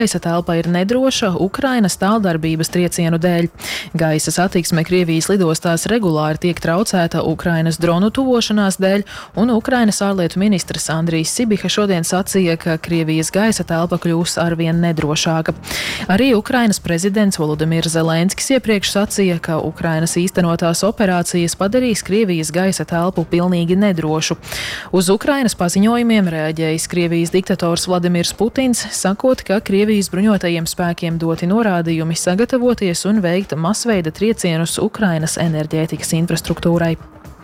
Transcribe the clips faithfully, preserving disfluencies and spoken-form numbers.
Gaisa telpa ir nedroša Ukrainas tāldarbības triecienu dēļ. Gaisa satiksme Krievijas lidostās regulāri tiek traucēta Ukrainas dronu tuvošanās dēļ, un Ukrainas ārlietu ministrs Andrijs Sibiha šodien sacīja, ka Krievijas gaisa telpa kļūs arvien nedrošāka. Arī Ukrainas prezidents Volodimirs Zelenskis iepriekš sacīja, ka Ukrainas īstenotās operācijas padarīs Krievijas gaisa telpu pilnīgi nedrošu. Uz Ukrainas paziņojumiem reaģējis Krievijas diktators Vladimirs Putins, sakot, ka Krievijas bruņotajiem spēkiem doti norādījumi sagatavoties un veikt masveida triecienus Ukrainas enerģētikas infrastruktūrai.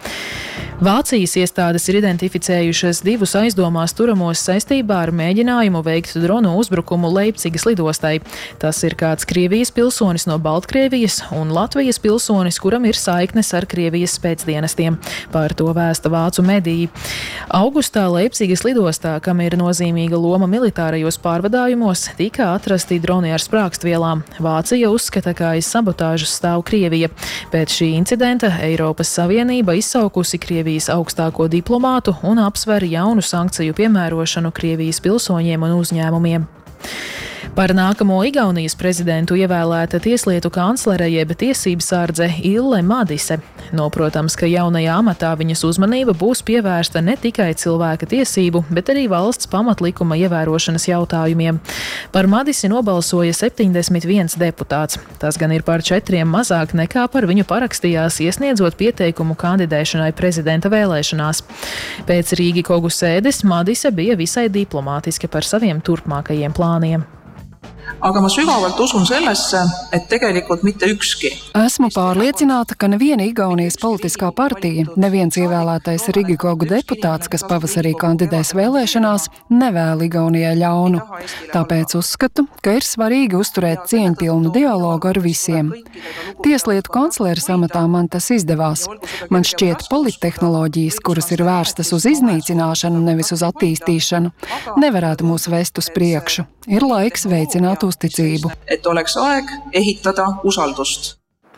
Vācijas iestādes ir identificējušas divus aizdomās turamos saistībā ar mēģinājumu veikt dronu uzbrukumu Leipcigas lidostai. Tas ir kāds Krievijas pilsonis no Baltkrievijas un Latvijas pilsonis, kuram ir saiknes ar Krievijas spēcdienestiem. Par to vēsta vācu mediji. Augustā Leipcigas lidostā, kam ir nozīmīga loma militārajos pārvadājumos, tika atrasti droni ar sprākstvielām. Vācija uzskata, ka aiz sabotāžas stāv Krievija. Pēc šī incidenta Eiropas Savienība izsaukusi Krievijas augstāko diplomātu un apsver jaunu sankciju piemērošanu Krievijas pilsoņiem un uzņēmumiem. Par nākamo Igaunijas prezidentu ievēlēta tieslietu kanclere jeb tiesībsardze Ille Madise. Noprotams, ka jaunajā amatā viņas uzmanība būs pievērsta ne tikai cilvēka tiesību, bet arī valsts pamatlikuma ievērošanas jautājumiem. Par Madisi nobalsoja septiņdesmit viens deputāts. Tas gan ir par četriem mazāk nekā par viņu parakstījās, iesniedzot pieteikumu kandidēšanai prezidenta vēlēšanās. Pēc Rīgikogu sēdes Madise bija visai diplomātiska par saviem turpmākajiem plāniem. Aga ma sügavalt usun sellesse, et tegelikult mitte ükski. Esmu pārliecināta, ka neviena Igaunijas politiskā partija, neviens ievēlētais Rīgikogu deputāts, kas pavasarī kandidēs vēlēšanās, nevēl Igaunijai ļaunu. Tāpēc uzskatu, ka ir svarīgi uzturēt cieņpilnu dialogu ar visiem. Tieslietu kancleres amatā man tas izdevās. Man šķiet polittehnoloģijas, kuras ir vērstas uz iznīcināšanu, nevis uz attīstīšanu, nevarētu mūs vest uz priekšu. Ir laiks veicināt uzticību. Et oleks aeg ehitada usaldust.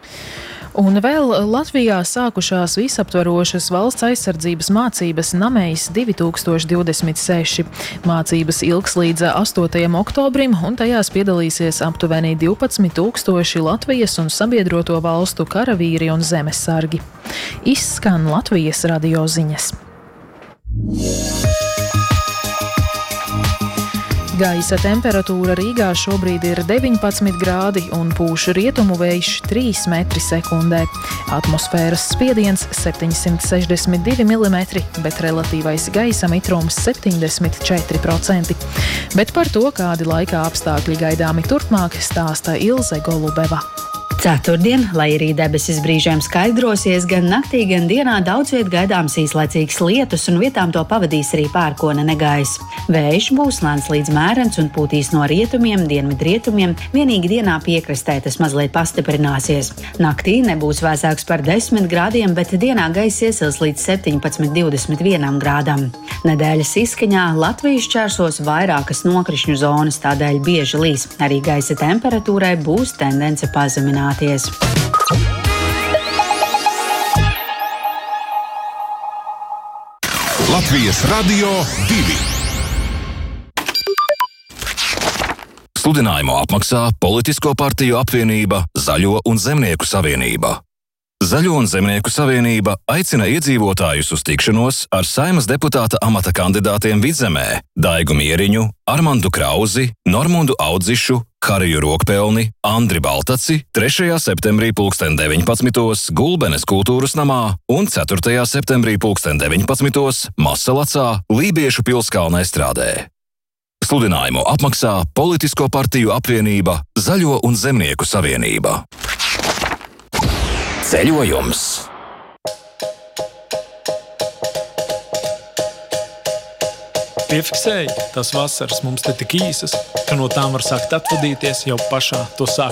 Un vēl Latvijā sākušās visaptvarošas valsts aizsardzības mācības Namejs divi tūkstoši divdesmit seši. Mācības ilgs līdz astotajam oktobrim, un tajās piedalīsies aptuveni divpadsmit tūkstoši Latvijas un sabiedroto valstu karavīri un zemesargi. Izskan Latvijas radio ziņas. Gaisa temperatūra Rīgā šobrīd ir deviņpadsmit grādi un pūš rietumu vējš trīs metri sekundē. Atmosfēras spiediens septiņsimt sešdesmit divi milimetri, bet relatīvais gaisa mitrums septiņdesmit četri procenti. Bet par to, kādi laika apstākļi gaidāmi turpmāk, stāsta Ilze Golubeva. Ceturtdien, lai arī debesis brīžiem skaidrosies, gan naktī, gan dienā daudz viet gaidāms īslaicīgs lietus un vietām to pavadīs arī pērkona negaiss. Vējš būs lēns līdz mērens un pūtīs no rietumiem, dienvidrietumiem, vienīgi dienā piekrastē tas mazliet pastiprināsies. Naktī nebūs vēsāks par desmit grādiem, bet dienā gaiss iesils līdz septiņpadsmit divdesmit vienam grādam. Nedēļas izskaņā Latvijas šķērsos vairākas nokrišņu zonas, tādēļ bieži līs. Arī gaisa temperatūrai būs tendence pazemināt. Latvijas radio divi. Sludinājumu apmaksā Politisko partiju apvienība Zaļo un Zemnieku savienība. Zaļo un Zemnieku savienība aicina iedzīvotājus uz tikšanos ar Saeimas deputāta amata kandidātiem Vidzemē Daigu Mieriņu, Armandu Krauzi, Normundu Audzišu, Hariju Rokpelni, Andri Baltaci trešajā septembrī pulksten deviņpadsmitos Gulbenes kultūras namā un ceturtajā septembrī pulksten deviņpadsmitos Masalacā Lībiešu pilskalna estrādē. Sludinājumu apmaksā Politisko partiju apvienība Zaļo un Zemnieku savienība. Ceļojums. Piefiksēji, tās vasaras mums te tik īsas, ka no tām var sākt atvadīties jau pašā to sākumā.